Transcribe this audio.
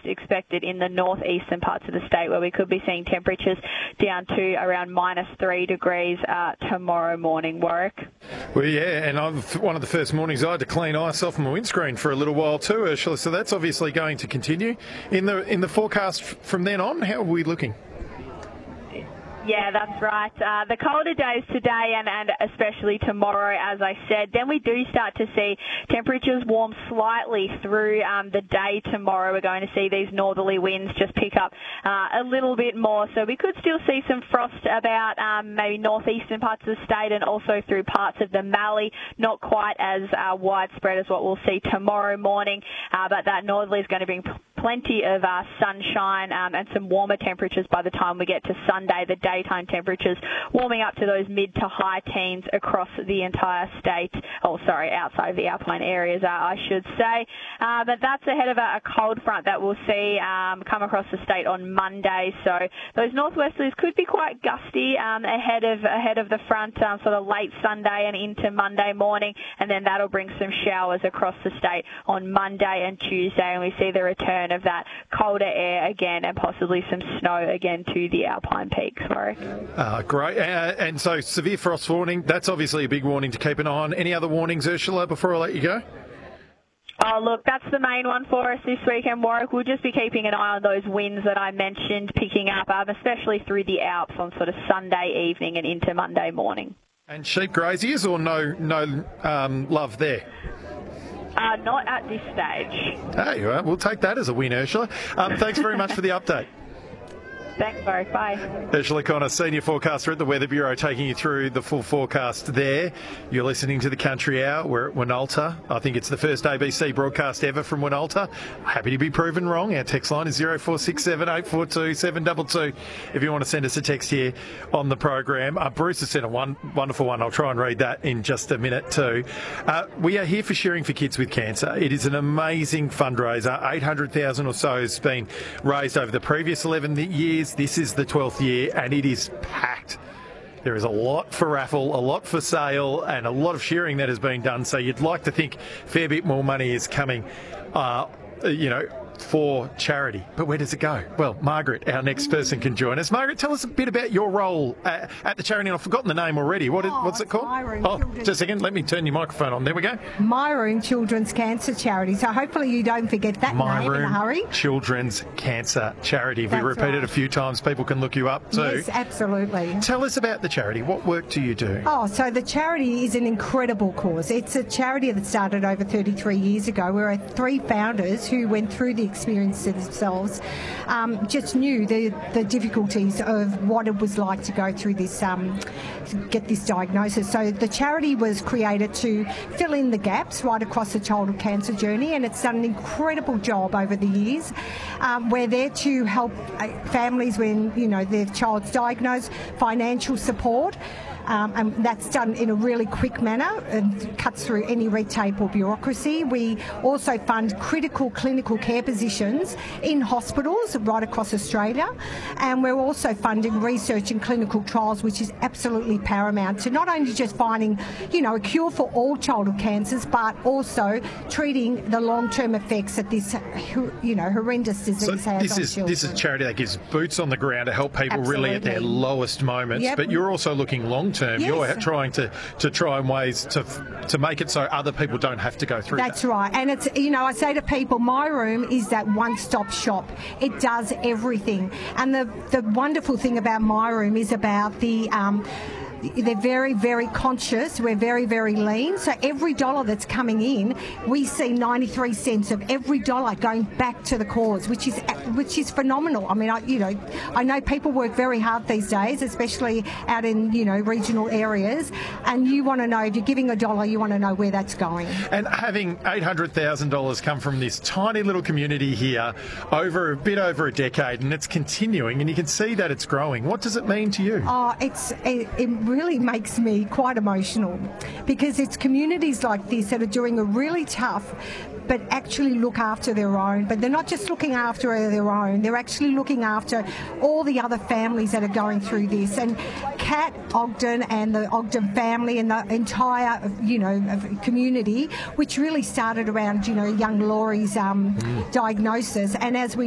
expected in the northeastern parts of the state, where we could be seeing temperatures down to around -3 degrees tomorrow morning, Warwick. Well, yeah, and one of the first mornings I had to clean ice off my windscreen for a little while too, Ursula, so that's obviously going to continue. In the forecast from then on, how are we looking? Yeah, that's right. The colder days today and especially tomorrow, as I said. Then we do start to see temperatures warm slightly through the day tomorrow. We're going to see these northerly winds just pick up a little bit more. So we could still see some frost about maybe northeastern parts of the state and also through parts of the Mallee. Not quite as widespread as what we'll see tomorrow morning, but that northerly is going to bring plenty of sunshine and some warmer temperatures by the time we get to Sunday. The daytime temperatures warming up to those mid to high teens across the entire state. Outside of the alpine areas, I should say. But that's ahead of a cold front that we'll see come across the state on Monday. So those northwesterlies could be quite gusty ahead of the front, sort of late Sunday and into Monday morning, and then that'll bring some showers across the state on Monday and Tuesday, and we see the return of that colder air again and possibly some snow again to the alpine peaks, Warwick. Great. And so severe frost warning, that's obviously a big warning to keep an eye on. Any other warnings, Ursula, before I let you go? Oh, look, that's the main one for us this weekend, Warwick. We'll just be keeping an eye on those winds that I mentioned picking up, especially through the Alps on sort of Sunday evening and into Monday morning. And sheep graziers or no love there? Not at this stage. Hey, well, we'll take that as a win, Ursula. Thanks very much for the update. Thanks, Warwick. Bye. Ursula Connor, Senior Forecaster at the Weather Bureau, taking you through the full forecast there. You're listening to the Country Hour. We're at Winalta. I think it's the first ABC broadcast ever from Winalta. Happy to be proven wrong. Our text line is 0467 842 722 if you want to send us a text here on the program. Bruce has sent a wonderful one. I'll try and read that in just a minute too. We are here for Sharing for Kids with Cancer. It is an amazing fundraiser. 800,000 or so has been raised over the previous 11 years. This is the 12th year and it is packed. There is a lot for raffle, a lot for sale and a lot of sharing that has been done. So you'd like to think a fair bit more money is coming, for charity. But where does it go? Well, Margaret, our next person, can join us. Margaret, tell us a bit about your role at the charity. And I've forgotten the name already. What's it called? Just a second. Let me turn your microphone on. There we go. My Room Children's Cancer Charity. So hopefully you don't forget that name in a hurry. Children's Cancer Charity. If we repeat it a few times, people can look you up too. Yes, absolutely. Tell us about the charity. What work do you do? So the charity is an incredible cause. It's a charity that started over 33 years ago. We're 3 founders who went through the experience themselves, just knew the difficulties of what it was like to go through this, get this diagnosis. So the charity was created to fill in the gaps right across the childhood cancer journey, and it's done an incredible job over the years. We're there to help families when their child's diagnosed, financial support. And that's done in a really quick manner and cuts through any red tape or bureaucracy. We also fund critical clinical care positions in hospitals right across Australia, and we're also funding research and clinical trials, which is absolutely paramount to not only just finding, a cure for all childhood cancers, but also treating the long-term effects that this, horrendous disease has on children. This is a charity that gives boots on the ground to help people really at their lowest moments, but you're also looking long-term. Yes. You're trying to try in ways to make it so other people don't have to go through that. That's right. And it's, I say to people, My Room is that one-stop shop. It does everything. And the wonderful thing about My Room is about they're very, very conscious. We're very, very lean. So every dollar that's coming in, we see 93 cents of every dollar going back to the cause, which is phenomenal. I mean, I know people work very hard these days, especially out in, regional areas. And you want to know, if you're giving a dollar, you want to know where that's going. And having $800,000 come from this tiny little community here over a bit over a decade, and it's continuing, and you can see that it's growing. What does it mean to you? It really makes me quite emotional, because it's communities like this that are doing a really tough but actually look after their own. But they're not just looking after their own, they're actually looking after all the other families that are going through this. And Kat Ogden and the Ogden family and the entire, community, which really started around, young Laurie's diagnosis. And as we